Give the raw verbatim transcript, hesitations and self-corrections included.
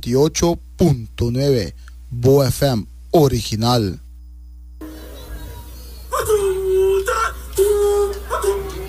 noventa y ocho punto nueve Bo F M original.